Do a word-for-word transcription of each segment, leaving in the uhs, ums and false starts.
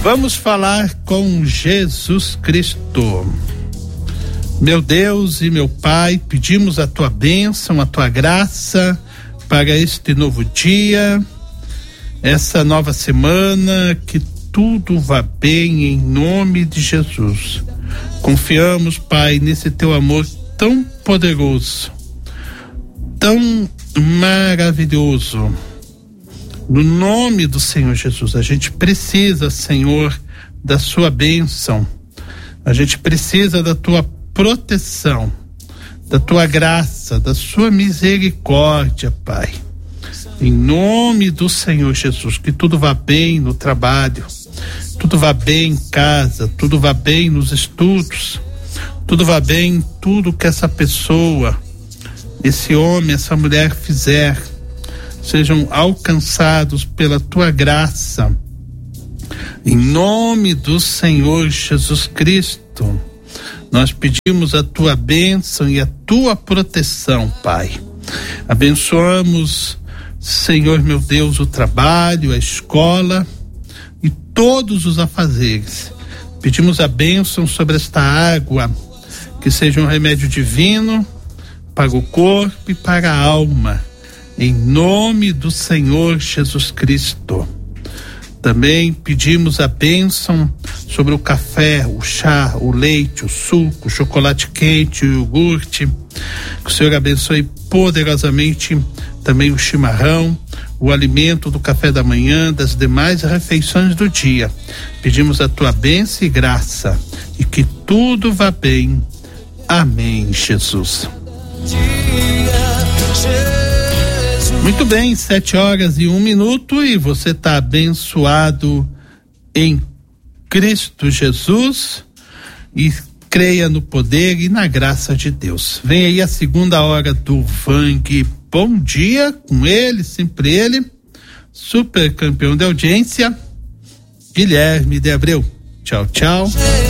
Vamos falar com Jesus Cristo. Meu Deus e meu Pai, pedimos a tua bênção, a tua graça para este novo dia, essa nova semana, que tudo vá bem em nome de Jesus. Confiamos, Pai, nesse teu amor tão poderoso, tão maravilhoso. No nome do Senhor Jesus, a gente precisa, Senhor, da sua bênção. A gente precisa da tua proteção, da tua graça, da sua misericórdia, Pai. Em nome do Senhor Jesus, que tudo vá bem no trabalho, tudo vá bem em casa, tudo vá bem nos estudos, tudo vá bem em tudo que essa pessoa, esse homem, essa mulher fizer, sejam alcançados pela tua graça, em nome do Senhor Jesus Cristo. Nós pedimos a tua bênção e a tua proteção, Pai. Abençoamos, Senhor meu Deus, o trabalho, a escola e todos os afazeres. Pedimos a bênção sobre esta água, que seja um remédio divino para o corpo e para a alma, em nome do Senhor Jesus Cristo. Também pedimos a bênção sobre o café, o chá, o leite, o suco, o chocolate quente, o iogurte. Que o Senhor abençoe poderosamente também o chimarrão, o alimento do café da manhã, das demais refeições do dia. Pedimos a tua bênção e graça, e que tudo vá bem. Amém, Jesus. Muito bem, sete horas e um minuto, e você está abençoado em Cristo Jesus, e creia no poder e na graça de Deus. Vem aí a segunda hora do Vang. Bom dia com ele, sempre ele, super campeão de audiência, Guilherme de Abreu. Tchau, tchau.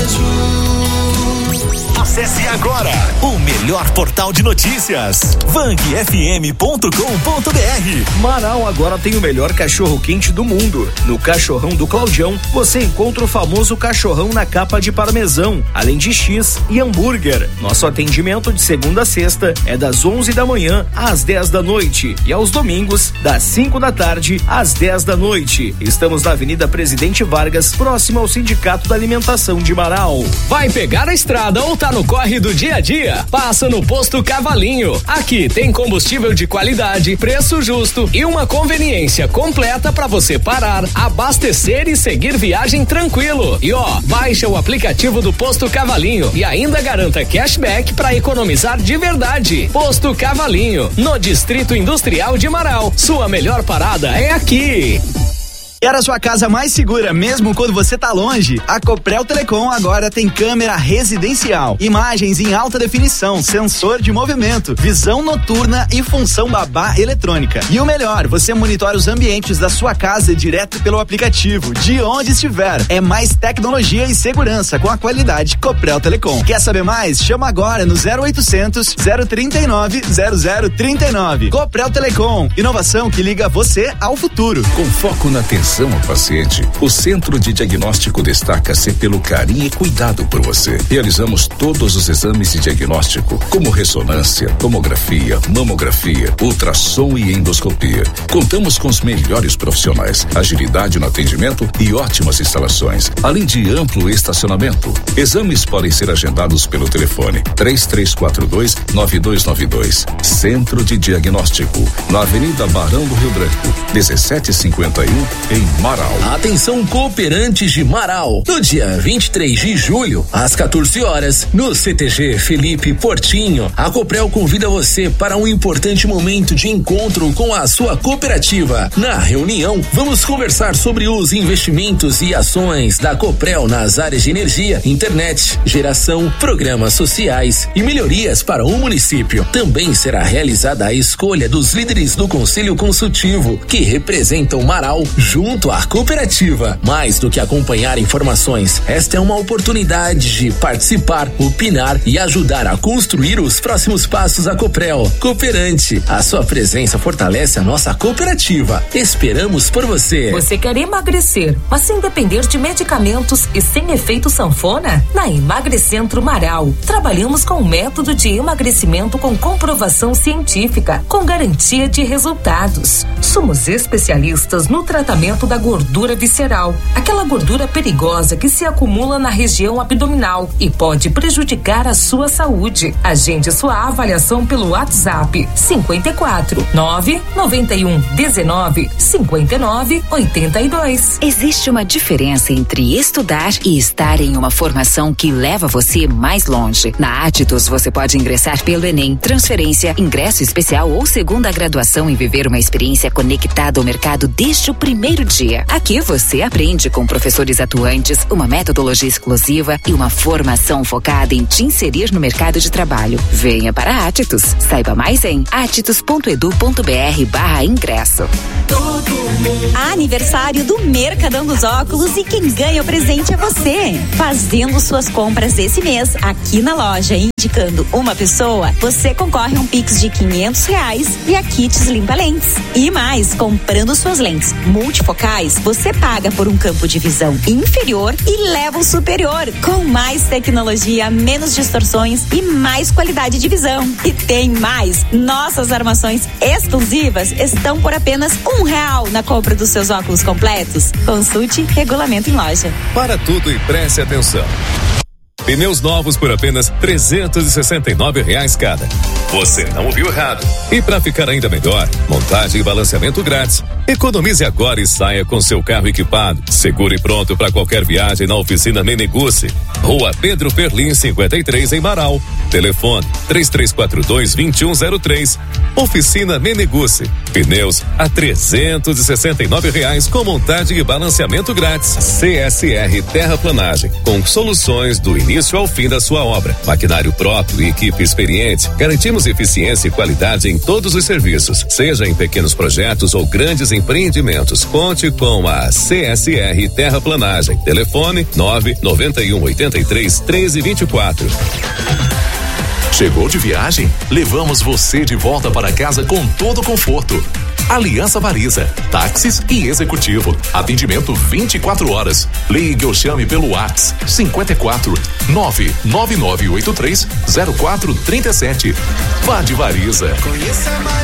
Acesse agora o melhor portal de notícias, vang f m ponto com ponto b r. Marau agora tem o melhor cachorro quente do mundo. No Cachorrão do Claudião, você encontra o famoso cachorrão na capa de parmesão, além de X e hambúrguer. Nosso atendimento de segunda a sexta é das onze da manhã às dez da noite e aos domingos das cinco da tarde às dez da noite. Estamos na Avenida Presidente Vargas, próximo ao Sindicato da Alimentação de Marau. Vai pegar a estrada ou tá no corre do dia a dia? Passa no Posto Cavalinho. Aqui tem combustível de qualidade, preço justo e uma conveniência completa para você parar, abastecer e seguir viagem tranquilo. E ó, baixa o aplicativo do Posto Cavalinho e ainda garanta cashback para economizar de verdade. Posto Cavalinho, no Distrito Industrial de Marau. Sua melhor parada é aqui. Quer a sua casa mais segura mesmo quando você tá longe? A Coprel Telecom agora tem câmera residencial, imagens em alta definição, sensor de movimento, visão noturna e função babá eletrônica. E o melhor, você monitora os ambientes da sua casa direto pelo aplicativo, de onde estiver. É mais tecnologia e segurança com a qualidade Coprel Telecom. Quer saber mais? Chama agora no zero oitocentos, zero trinta e nove, zero zero trinta e nove. Coprel Telecom, inovação que liga você ao futuro. Com foco na atenção ao paciente, o Centro de Diagnóstico destaca-se pelo carinho e cuidado por você. Realizamos todos os exames de diagnóstico, como ressonância, tomografia, mamografia, ultrassom e endoscopia. Contamos com os melhores profissionais, agilidade no atendimento e ótimas instalações, além de amplo estacionamento. Exames podem ser agendados pelo telefone três três quatro dois, nove dois nove dois. Centro de Diagnóstico, na Avenida Barão do Rio Branco, dezessete cinquenta e um, em Marau. Atenção, cooperantes de Marau. No dia vinte e três de julho, às quatorze horas, no C T G Felipe Portinho, a Coprel convida você para um importante momento de encontro com a sua cooperativa. Na reunião, vamos conversar sobre os investimentos e ações da Coprel nas áreas de energia, internet, geração, programas sociais e melhorias para o município. Também será realizada a escolha dos líderes do Conselho Consultivo, que representam Marau junto à cooperativa. Cooperativa. Mais do que acompanhar informações, esta é uma oportunidade de participar, opinar e ajudar a construir os próximos passos da Coprel. Cooperante, a sua presença fortalece a nossa cooperativa. Esperamos por você. Você quer emagrecer, mas sem depender de medicamentos e sem efeito sanfona? Na Emagrecentro Marau, trabalhamos com um método de emagrecimento com comprovação científica, com garantia de resultados. Somos especialistas no tratamento da gordura visceral, aquela gordura perigosa que se acumula na região abdominal e pode prejudicar a sua saúde. Agende sua avaliação pelo WhatsApp cinquenta e quatro, nove noventa e um, dezenove, cinquenta e nove, oitenta e dois. Existe uma diferença entre estudar e estar em uma formação que leva você mais longe. Na Atitus você pode ingressar pelo Enem, transferência, ingresso especial ou segunda graduação e viver uma experiência conectada ao mercado desde o primeiro dia. Aqui você aprende com professores atuantes, uma metodologia exclusiva e uma formação focada em te inserir no mercado de trabalho. Venha para a Atitus. Saiba mais em atitus ponto edu ponto br barra ingresso. Aniversário do Mercadão dos Óculos e quem ganha o presente é você. Fazendo suas compras esse mês aqui na loja, indicando uma pessoa, você concorre a um Pix de quinhentos reais e a kits limpa lentes. E mais, comprando suas lentes multifocais, você paga por um campo de visão inferior e leva o superior, com mais tecnologia, menos distorções e mais qualidade de visão. E tem mais, nossas armações exclusivas estão por apenas um real na compra dos seus óculos completos. Consulte regulamento em loja. Para tudo e preste atenção. Pneus novos por apenas trezentos e sessenta e nove reais cada. Você não ouviu errado. E para ficar ainda melhor, montagem e balanceamento grátis. Economize agora e saia com seu carro equipado, seguro e pronto para qualquer viagem na oficina Menegusse. Rua Pedro Perlim cinquenta e três em Marau. Telefone três três quatro dois, dois um zero três. Oficina Menegusse. Pneus a trezentos e sessenta e nove reais com montagem e balanceamento grátis. C S R Terraplanagem, com soluções do início ao fim da sua obra. Maquinário próprio e equipe experiente. Garantimos eficiência e qualidade em todos os serviços, seja em pequenos projetos ou grandes empreendimentos. Conte com a C S R Terraplanagem. Telefone nove noventa e um, oitenta e três, treze, vinte e quatro. Chegou de viagem? Levamos você de volta para casa com todo conforto. Aliança Variza, táxis e executivo. Atendimento vinte e quatro horas. Ligue ou chame pelo WhatsApp cinquenta e quatro, nove nove nove oito três, zero quatro três sete. Vá de Variza. Conheça mais.